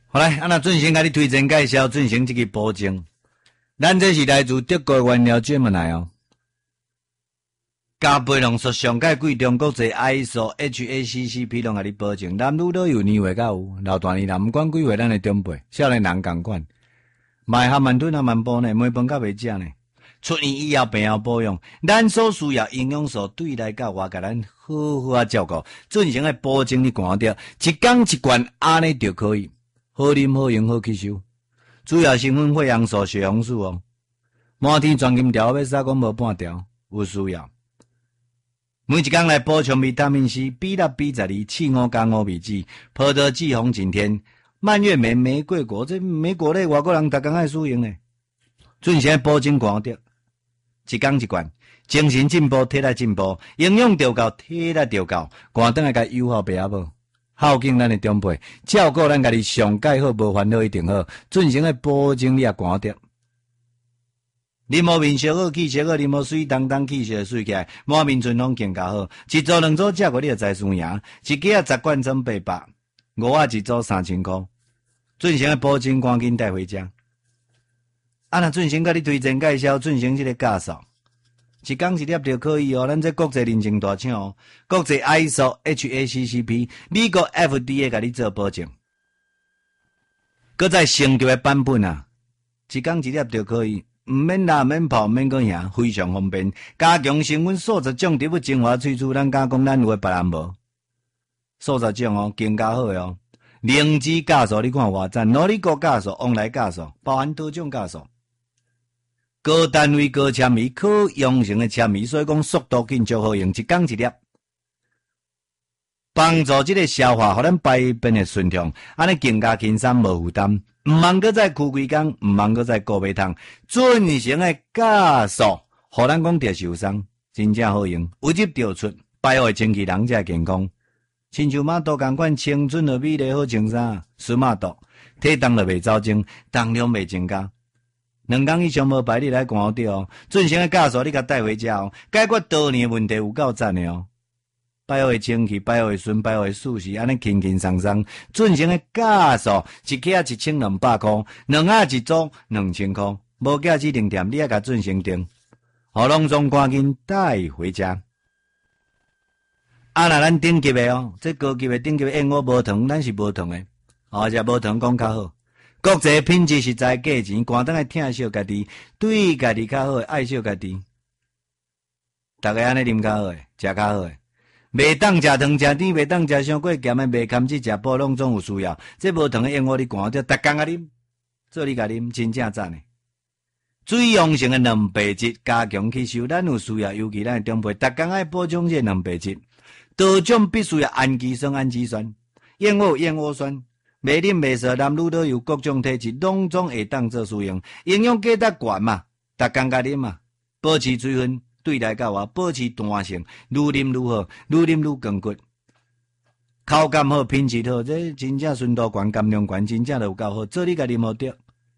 好来，那俊行甲你推荐介绍俊行这个保证，咱这是来自德国原料Gemini哦，加倍浓缩上界贵中国际 ISO、HACCP 拢甲你保证，男女都有年岁甲有，老大年人毋管几岁，咱会中配，少年人共款，卖含慢吞含慢补呢，每饭甲袂食呢。出院以后病后保养，咱所需要营养素对来到我甲咱好好照顾，进行个保证你看着，一天一罐安尼就可以。好啉好用好吸收，主要成分血红素、血红素哦。满天全金条要使讲无半条，有需要。每一天来补充维他命 C、B6、B12、气5加5米剂、葡萄季红景天、蔓越莓、玫瑰果，这莓果类外国人逐工爱使用呢。进行保证看着，一天一罐，精神进步，体力进步，营养调够，体力调够，赶倒来甲友好白阿无。孝敬咱的长辈，照顾咱家己上介好，无烦恼一定好。进行个保证你也看得。你无面烧好，气色好，你无水当当气色水起来，满面春风更加好。一组两组食过你就知输赢，一家10罐装800，5一组3000块。进行个保证，赶紧带回家。若进行甲你推荐介绍，进行这个驾照。一天一粒就可以哦，咱这国际认证大厂哦，国际 ISO、HACCP、美国 FDA 甲你做保证，搁再升级的版本啊，一天一粒就可以，毋免拉、免泡、免搁赢，非常方便。加强成分素食种植物精华萃取，咱加讲咱有诶别人无，素食种哦，更加好诶哦。灵芝酵素你看偌赞，诺里果酵素、旺来酵素，包含多种酵素。高单位高纤维，可溶性的纤维，所以讲速度紧就好用，一天一粒，帮助这个消化，互咱排便的顺畅，安尼更加轻松无负担，毋茫搁再苦规工，毋茫搁再顾胃痛，进行的加速，互咱讲着受伤，真正好用，有入就出，百会清气人才健康，亲像马肚共款，青春和美丽好穿衫，输马肚，体重就袂走精，重量袂增加。2天以上无排，你来看着哦。进行个驾驶，你甲带回家哦，解决多年问题有够赞的哦。摆好清气，摆好顺，摆好舒适，安尼轻轻松松。进行个驾驶，一克1200块，2盒一组2000块。无价指定店，你也甲进行订，互拢总赶紧带回家。若咱顶级的哦，这高级的顶级的燕窝无糖，咱是无糖的，而且无糖讲较好。国际品质实在价钱，赶倒来疼惜家己，对家己较好诶，爱惜家己。大家安尼啉较好诶，食较好诶，袂当食糖食甜，袂当食伤过咸诶，袂堪去食补，拢总有需要。这无糖诶燕窝你看着，逐工啊啉，做你家啉，真正赞诶。水溶性诶蛋白质加强吸收，咱有需要，尤其咱诶长辈，逐工爱补充这蛋白质。多种必须要氨基酸、氨基酸，燕窝有燕窝酸。袂啉袂熟，男女都有各种体质，拢总会当做使用。营养价值悬嘛，逐工甲啉嘛，保持水分，对来到我保持弹性，愈啉愈好，愈啉愈坚骨。口感好，品质好，这真正纯度悬，含量悬，真正就有够好。做你家啉好着。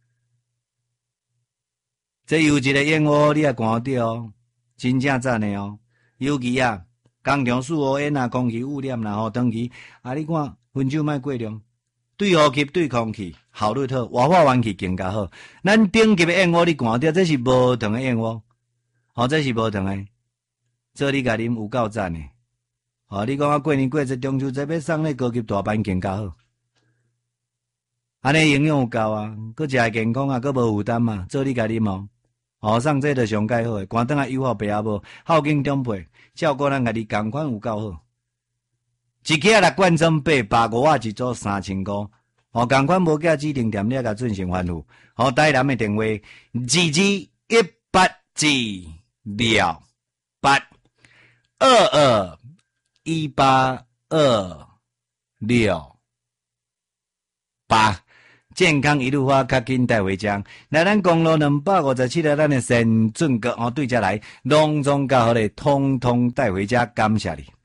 这有一个燕窝，你也看着哦，真正赞的哦。尤其啊，工厂四五烟啊，空气污染啦，长期啊，你看分手莫过量。对呼吸、对空气效率好，活化元气更加好。咱顶级的燕窝你看到，这是无糖的燕窝，这是无糖的，做你家啉有够赞的。你讲过年过节中秋节要送那高级大班更加好，安尼营养有够啊，搁食健康啊，搁无负担嘛，做你家啉哦。送这就上介好诶，赶倒来友好爸阿母，孝敬长辈，照顾咱家己同款有够好。一克6罐装800，5盒一组3000块。同款无价指定店，你也甲进行翻付。台南的电话22182688，健康一路花，较紧带回家。来咱公路257号，咱的先进阁对遮来，隆重甲好咧，通通带回家，感谢你。